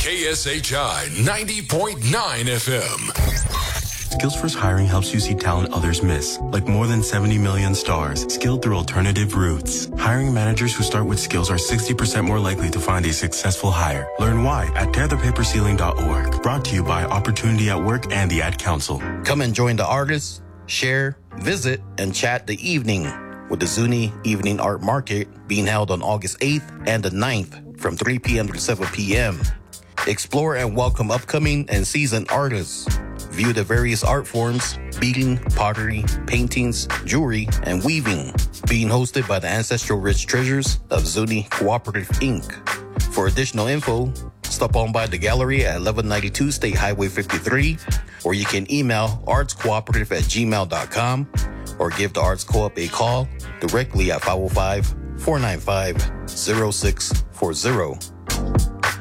KSHI 90.9 FM. SkillsFirst Hiring helps you see talent others miss, like more than 70 million stars, skilled through alternative routes. Hiring managers who start with skills are 60% more likely to find a successful hire. Learn why at tearthepaperceiling.org. Brought to you by Opportunity at Work and the Ad Council. Come and join the artists, share, visit, and chat the evening with the Zuni Evening Art Market being held on August 8th and the 9th from 3 p.m. to 7 p.m. Explore and welcome upcoming and seasoned artists. View the various art forms, beading, pottery, paintings, jewelry, and weaving, being hosted by the ancestral rich treasures of Zuni Cooperative, Inc. For additional info, stop on by the gallery at 1192 State Highway 53, or you can email artscooperative@gmail.com or give the Arts Co-op a call directly at 505-495-0640.